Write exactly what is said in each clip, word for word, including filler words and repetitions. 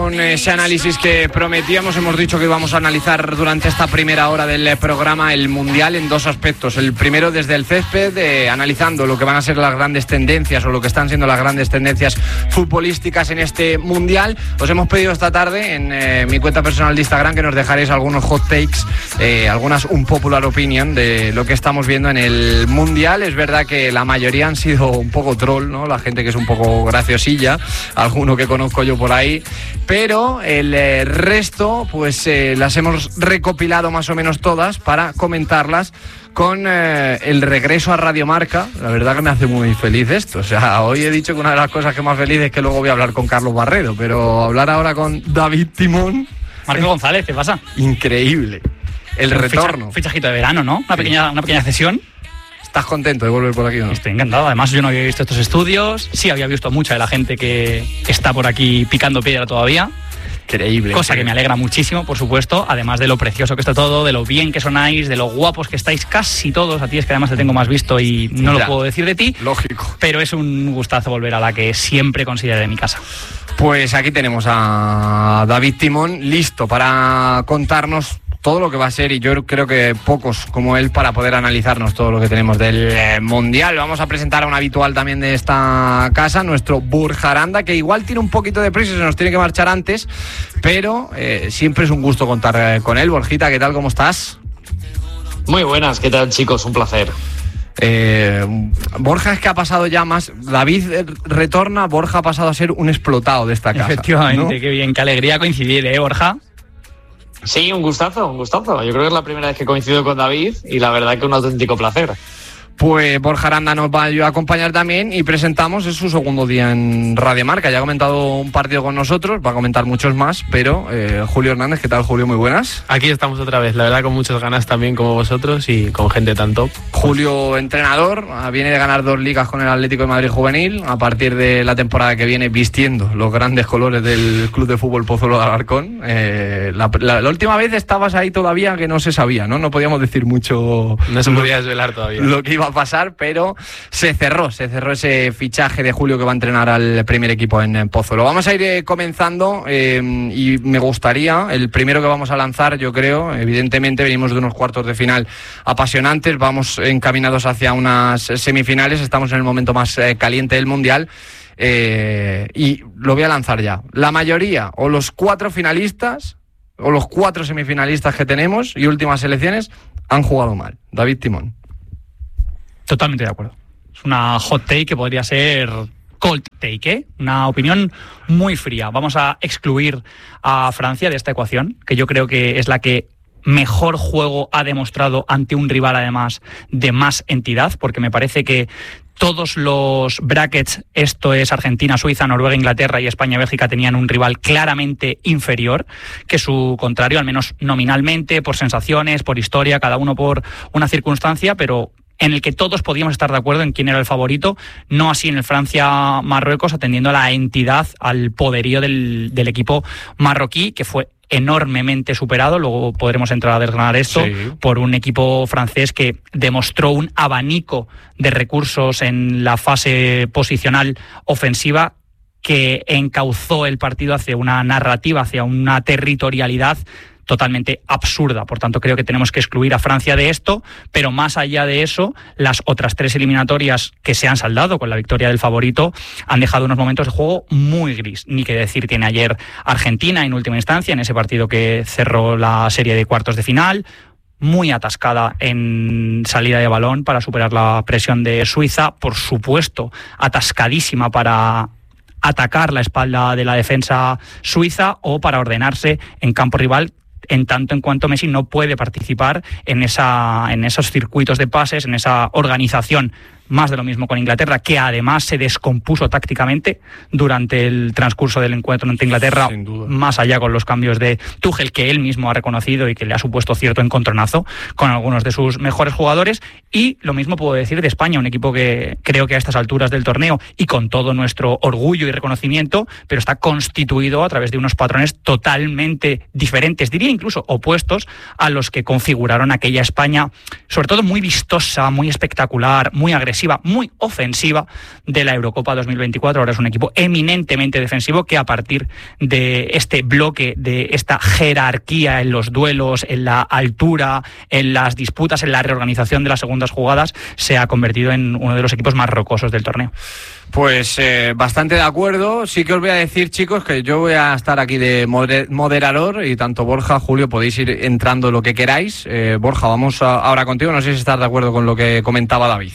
con ese análisis que prometíamos. Hemos dicho que íbamos a analizar durante esta primera hora del programa el Mundial en dos aspectos. El primero desde el césped, eh, analizando lo que van a ser las grandes tendencias o lo que están siendo las grandes tendencias futbolísticas en este Mundial. Os hemos pedido esta tarde en eh, mi cuenta personal de Instagram que nos dejaréis algunos hot takes, eh, algunas unpopular opinion de lo que estamos viendo en el Mundial. Es verdad que la mayoría han sido un poco troll, ¿no? La gente que es un poco graciosilla, alguno que conozco yo por ahí, pero el eh, resto pues eh, las hemos recopilado más o menos todas para comentarlas con eh, el regreso a Radio Marca. La verdad que me hace muy feliz esto. O sea, hoy he dicho que una de las cosas que más feliz es que luego voy a hablar con Carlos Barredo, pero hablar ahora con David Timón. Marco González, ¿qué pasa? Increíble. El Un retorno. Ficha, fichajito de verano, ¿no? Una pequeña, una pequeña cesión. ¿Estás contento de volver por aquí o no? Estoy encantado. Además, yo no había visto estos estudios. Sí había visto mucha de la gente que está por aquí picando piedra todavía. Increíble. Cosa que me alegra muchísimo, por supuesto. Además de lo precioso que está todo, de lo bien que sonáis, de lo guapos que estáis casi todos. A ti es que además te tengo más visto y no ya, lo puedo decir de ti. Lógico. Pero es un gustazo volver a la que siempre consideré mi casa. Pues aquí tenemos a David Timón listo para contarnos todo lo que va a ser, y yo creo que pocos como él para poder analizarnos todo lo que tenemos del Mundial. Vamos a presentar a un habitual también de esta casa, nuestro Borja Aranda, que igual tiene un poquito de prisa y se nos tiene que marchar antes, pero eh, siempre es un gusto contar eh, con él. Borjita, ¿qué tal? ¿Cómo estás? Muy buenas, ¿qué tal, chicos? Un placer. Eh, Borja es que ha pasado ya más. David retorna, Borja ha pasado a ser un explotado de esta casa. Efectivamente, ¿no? Qué bien, qué alegría coincidir, ¿eh, Borja? Sí, un gustazo, un gustazo. Yo creo que es la primera vez que coincido con David y la verdad que un auténtico placer. Pues Borja Aranda nos va a acompañar también y presentamos, es su segundo día en Radio Marca. Ya ha comentado un partido con nosotros, va a comentar muchos más, pero eh, Julio Hernández, ¿qué tal, Julio? Muy buenas. Aquí estamos otra vez, la verdad con muchas ganas también como vosotros y con gente tan top. Julio, entrenador, viene de ganar dos ligas con el Atlético de Madrid Juvenil, a partir de la temporada que viene vistiendo los grandes colores del Club de Fútbol Pozuelo de Alarcón. Eh, la, la, la última vez estabas ahí todavía que no se sabía, ¿no? No podíamos decir mucho. No se podía desvelar todavía lo que iba a pasar, pero se cerró, se cerró ese fichaje de Julio que va a entrenar al primer equipo en Pozuelo. Vamos a ir eh, comenzando eh, y me gustaría, el primero que vamos a lanzar, yo creo, evidentemente venimos de unos cuartos de final apasionantes, vamos encaminados hacia unas semifinales, estamos en el momento más eh, caliente del Mundial. Eh, y lo voy a lanzar ya. La mayoría, o los cuatro finalistas, o los cuatro semifinalistas que tenemos y últimas selecciones, han jugado mal. David Timón. Totalmente de acuerdo. Es una hot take que podría ser cold take, ¿eh? Una opinión muy fría. Vamos a excluir a Francia de esta ecuación, que yo creo que es la que mejor juego ha demostrado ante un rival además de más entidad, porque me parece que todos los brackets, esto es Argentina, Suiza, Noruega, Inglaterra y España, Bélgica, tenían un rival claramente inferior que su contrario, al menos nominalmente, por sensaciones, por historia, cada uno por una circunstancia, pero en el que todos podíamos estar de acuerdo en quién era el favorito, no así en el Francia-Marruecos, atendiendo a la entidad, al poderío del, del equipo marroquí, que fue enormemente superado, luego podremos entrar a desgranar esto, sí, por un equipo francés que demostró un abanico de recursos en la fase posicional ofensiva que encauzó el partido hacia una narrativa, hacia una territorialidad totalmente absurda. Por tanto, creo que tenemos que excluir a Francia de esto, pero más allá de eso, las otras tres eliminatorias que se han saldado con la victoria del favorito han dejado unos momentos de juego muy gris. Ni que decir tiene ayer Argentina en última instancia, en ese partido que cerró la serie de cuartos de final, muy atascada en salida de balón para superar la presión de Suiza, por supuesto, atascadísima para atacar la espalda de la defensa suiza o para ordenarse en campo rival, en tanto en cuanto Messi no puede participar en esa en esos circuitos de pases, en esa organización. Más de lo mismo con Inglaterra, que además se descompuso tácticamente durante el transcurso del encuentro ante Inglaterra, más allá con los cambios de Tuchel, que él mismo ha reconocido y que le ha supuesto cierto encontronazo con algunos de sus mejores jugadores. Y lo mismo puedo decir de España, un equipo que creo que a estas alturas del torneo, y con todo nuestro orgullo y reconocimiento, pero está constituido a través de unos patrones totalmente diferentes, diría incluso opuestos a los que configuraron aquella España, sobre todo muy vistosa, muy espectacular, muy agresiva, ofensiva, muy ofensiva de la Eurocopa dos mil veinticuatro. Ahora es un equipo eminentemente defensivo que a partir de este bloque, de esta jerarquía en los duelos, en la altura, en las disputas, en la reorganización de las segundas jugadas, se ha convertido en uno de los equipos más rocosos del torneo. Pues eh, bastante de acuerdo. Sí que os voy a decir, chicos, que yo voy a estar aquí de moder- moderador y tanto Borja, Julio, podéis ir entrando lo que queráis. Eh, Borja, vamos a, ahora contigo. No sé si estás de acuerdo con lo que comentaba David.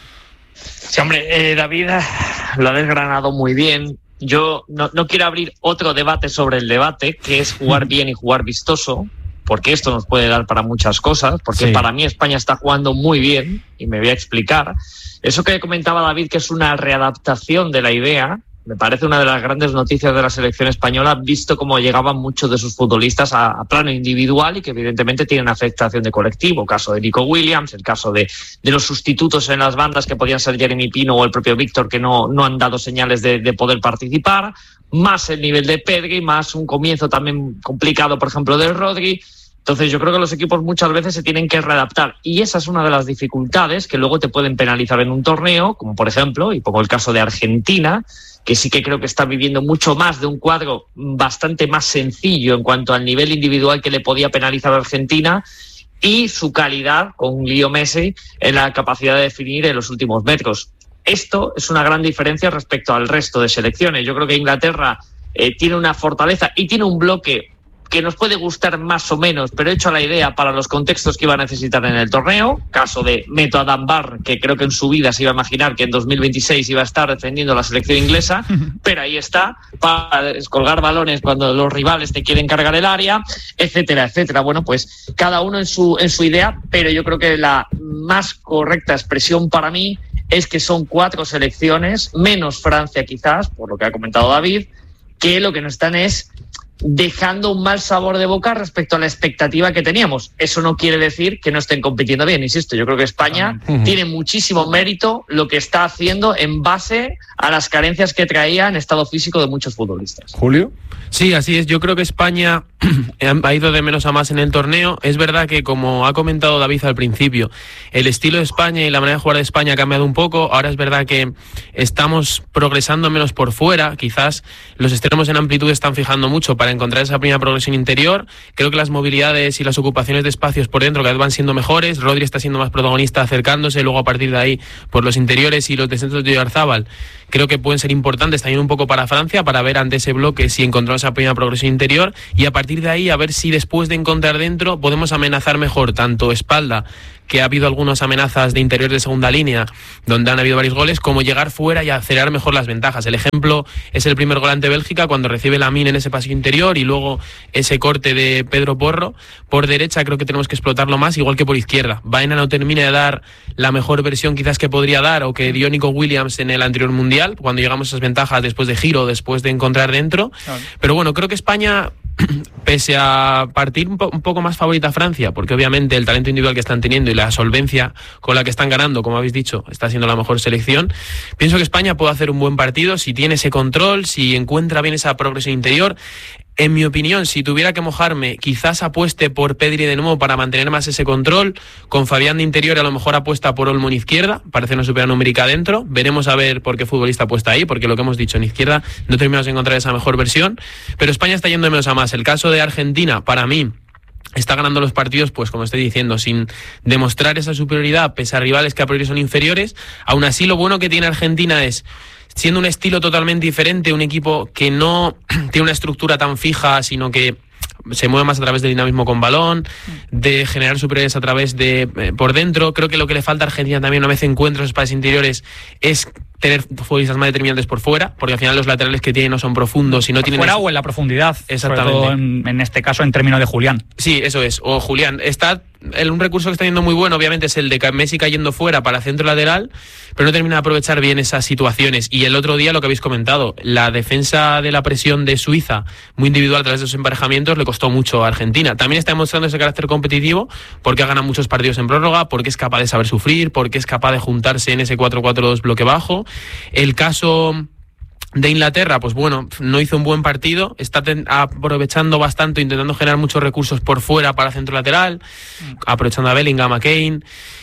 Sí, hombre, eh, David lo ha desgranado muy bien. Yo no, no quiero abrir otro debate sobre el debate, que es jugar bien y jugar vistoso, porque esto nos puede dar para muchas cosas, porque sí. Para mí España está jugando muy bien, y me voy a explicar. Eso que comentaba David, que es una readaptación de la idea, me parece una de las grandes noticias de la selección española, visto cómo llegaban muchos de sus futbolistas a, a plano individual y que evidentemente tienen afectación de colectivo. El caso de Nico Williams, el caso de, de los sustitutos en las bandas que podían ser Jeremy Pino o el propio Víctor, que no, no han dado señales de, de poder participar, más el nivel de Pedri, más un comienzo también complicado, por ejemplo, del Rodri. Entonces yo creo que los equipos muchas veces se tienen que readaptar y esa es una de las dificultades que luego te pueden penalizar en un torneo, como por ejemplo, y pongo el caso de Argentina, que sí que creo que está viviendo mucho más de un cuadro bastante más sencillo en cuanto al nivel individual que le podía penalizar a Argentina y su calidad con Leo Messi en la capacidad de definir en los últimos metros. Esto es una gran diferencia respecto al resto de selecciones. Yo creo que Inglaterra eh, tiene una fortaleza y tiene un bloque que nos puede gustar más o menos, pero hecho a la idea para los contextos que iba a necesitar en el torneo. Caso de meto a Dan Burn, que creo que en su vida se iba a imaginar que en dos mil veintiséis iba a estar defendiendo la selección inglesa, pero ahí está, para descolgar balones cuando los rivales te quieren cargar el área, etcétera, etcétera. Bueno, pues cada uno en su, en su idea, pero yo creo que la más correcta expresión para mí es que son cuatro selecciones, menos Francia quizás, por lo que ha comentado David, que lo que nos están es dejando un mal sabor de boca respecto a la expectativa que teníamos. Eso no quiere decir que no estén compitiendo bien, insisto. Yo creo que España uh-huh. tiene muchísimo mérito lo que está haciendo en base a las carencias que traía en estado físico de muchos futbolistas. Julio. Sí, así es. Yo creo que España ha ido de menos a más en el torneo. Es verdad que, como ha comentado David al principio, el estilo de España y la manera de jugar de España ha cambiado un poco. Ahora es verdad que estamos progresando menos por fuera. Quizás los extremos en amplitud están fijando mucho para encontrar esa primera progresión interior. Creo que las movilidades y las ocupaciones de espacios por dentro cada vez van siendo mejores. Rodri está siendo más protagonista acercándose. Luego, a partir de ahí, por los interiores y los descensos de Oyarzábal, creo que pueden ser importantes también un poco para Francia, para ver ante ese bloque si encontramos esa primera progresión interior y a partir de ahí a ver si después de encontrar dentro podemos amenazar mejor tanto espalda, que ha habido algunas amenazas de interior de segunda línea donde han habido varios goles, como llegar fuera y acelerar mejor las ventajas. El ejemplo es el primer gol ante Bélgica cuando recibe Lamine en ese pasillo interior y luego ese corte de Pedro Porro por derecha. Creo que tenemos que explotarlo más, igual que por izquierda. Baena no termina de dar la mejor versión quizás que podría dar o que dio Nico Williams en el anterior mundial, cuando llegamos a esas ventajas después de giro, después de encontrar dentro. Claro. Pero bueno, creo que España, pese a partir un, po- un poco más favorita a Francia, porque obviamente el talento individual que están teniendo y la solvencia con la que están ganando, como habéis dicho, está siendo la mejor selección, pienso que España puede hacer un buen partido si tiene ese control, si encuentra bien esa progresión interior. En mi opinión, si tuviera que mojarme, quizás apueste por Pedri de nuevo para mantener más ese control, con Fabián de interior a lo mejor apuesta por Olmo en izquierda, parece una superior numérica dentro. Veremos a ver por qué futbolista apuesta ahí, porque lo que hemos dicho, en izquierda no terminamos de encontrar esa mejor versión, pero España está yendo de menos a más. El caso de Argentina, para mí, está ganando los partidos, pues como estoy diciendo, sin demostrar esa superioridad pese a rivales que a priori son inferiores. Aún así, lo bueno que tiene Argentina es, siendo un estilo totalmente diferente, un equipo que no tiene una estructura tan fija, sino que se mueve más a través del dinamismo con balón, de generar superioridades a través de eh, por dentro. Creo que lo que le falta a Argentina también, una vez encuentra esos espacios interiores, es tener futbolistas más determinantes por fuera, porque al final los laterales que tienen no son profundos y no por tienen fuera eso. O en la profundidad, exactamente, sobre todo en, en este caso en términos de Julián. Sí, eso es, o Julián. Está el, un recurso que está yendo muy bueno, obviamente, es el de Messi cayendo fuera para centro lateral, pero no termina de aprovechar bien esas situaciones. Y el otro día, lo que habéis comentado, la defensa de la presión de Suiza, muy individual a través de sus emparejamientos, le costó mucho a Argentina. También está demostrando ese carácter competitivo porque ha ganado muchos partidos en prórroga, porque es capaz de saber sufrir, porque es capaz de juntarse en ese cuatro cuatro dos bloque bajo. El caso de Inglaterra, pues bueno, no hizo un buen partido, está ten- aprovechando bastante, intentando generar muchos recursos por fuera para centro lateral, aprovechando a Bellingham, a Kane,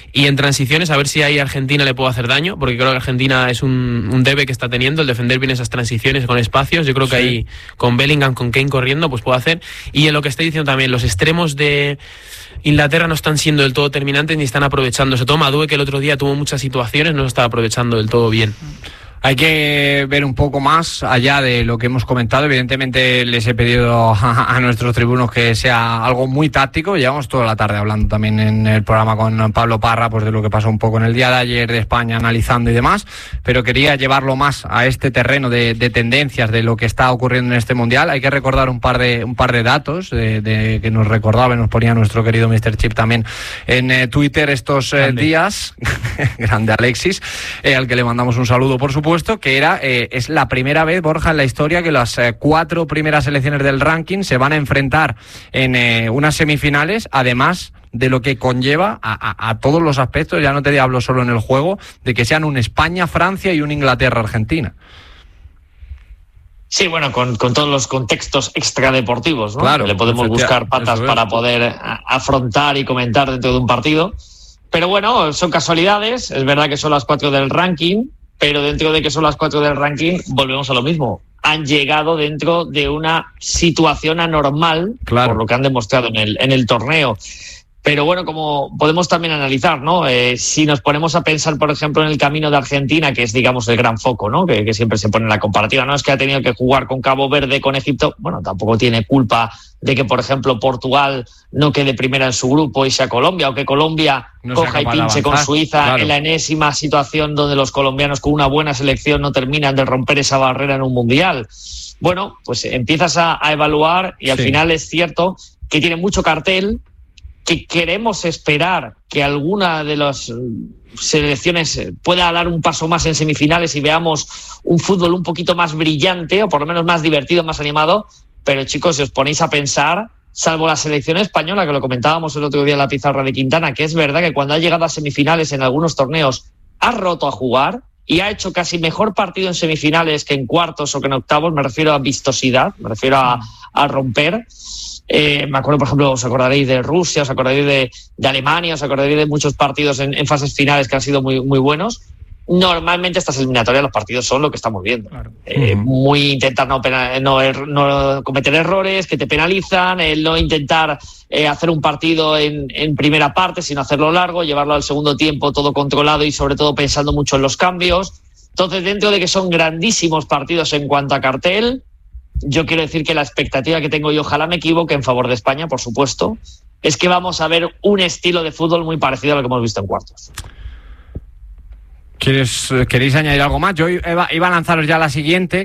Y en transiciones, a ver si ahí Argentina le puede hacer daño, porque creo que Argentina es un, un debe que está teniendo, el defender bien esas transiciones con espacios. Yo creo que sí. Ahí con Bellingham, con Kane corriendo, pues puede hacer. Y en lo que estoy diciendo también, los extremos de Inglaterra no están siendo del todo terminantes ni están aprovechando. Se toma Due, que el otro día tuvo muchas situaciones, no está aprovechando del todo bien. Hay que ver un poco más allá de lo que hemos comentado. Evidentemente les he pedido a, a nuestros tribunos que sea algo muy táctico. Llevamos toda la tarde hablando también en el programa con Pablo Parra, pues de lo que pasó un poco en el día de ayer de España, analizando y demás, pero quería llevarlo más a este terreno de, de tendencias de lo que está ocurriendo en este Mundial. Hay que recordar un par de un par de datos de, de, que nos recordaba y nos ponía nuestro querido míster Chip también en eh, Twitter estos eh, días. Grande Alexis, eh, al que le mandamos un saludo, por supuesto. Puesto que era eh, es la primera vez, Borja, en la historia que las eh, cuatro primeras selecciones del ranking se van a enfrentar en eh, unas semifinales, además de lo que conlleva a, a, a todos los aspectos. Ya no te hablo solo en el juego, de que sean un España-Francia y un Inglaterra-Argentina. Sí, bueno, con, con todos los contextos extradeportivos, ¿no? Claro, le podemos buscar patas para poder afrontar y comentar dentro de un partido. Pero bueno, son casualidades. Es verdad que son las cuatro del ranking, pero dentro de que son las cuatro del ranking, volvemos a lo mismo. Han llegado dentro de una situación anormal, claro, por lo que han demostrado en el, en el torneo. Pero bueno, como podemos también analizar, ¿no? Eh, si nos ponemos a pensar, por ejemplo, en el camino de Argentina, que es, digamos, el gran foco, ¿no? Que, que siempre se pone en la comparativa, ¿no? Es que ha tenido que jugar con Cabo Verde, con Egipto. Bueno, tampoco tiene culpa de que, por ejemplo, Portugal no quede primera en su grupo y sea Colombia, o que Colombia no coja y pinche con Suiza, claro, en la enésima situación donde los colombianos con una buena selección no terminan de romper esa barrera en un mundial. Bueno, pues empiezas a, a evaluar y al sí. final es cierto que tiene mucho cartel, que queremos esperar que alguna de las selecciones pueda dar un paso más en semifinales y veamos un fútbol un poquito más brillante, o por lo menos más divertido, más animado. Pero chicos, si os ponéis a pensar, salvo la selección española, que lo comentábamos el otro día en la pizarra de Quintana, que es verdad que cuando ha llegado a semifinales en algunos torneos ha roto a jugar y ha hecho casi mejor partido en semifinales que en cuartos o que en octavos. Me refiero a vistosidad, me refiero a, a romper. Eh, me acuerdo, por ejemplo, os acordaréis de Rusia, os acordaréis de, de Alemania, os acordaréis de muchos partidos en, en fases finales que han sido muy, muy buenos. Normalmente estas eliminatorias, los partidos son lo que estamos viendo. Claro. Eh, uh-huh. Muy intentar no, pena, no, er, no cometer errores que te penalizan, el no intentar eh, hacer un partido en, en primera parte, sino hacerlo largo, llevarlo al segundo tiempo todo controlado y sobre todo pensando mucho en los cambios. Entonces, dentro de que son grandísimos partidos en cuanto a cartel, yo quiero decir que la expectativa que tengo, y ojalá me equivoque en favor de España, por supuesto, es que vamos a ver un estilo de fútbol muy parecido a lo que hemos visto en cuartos. ¿Quieres, ¿Queréis añadir algo más? Yo iba, iba a lanzaros ya la siguiente,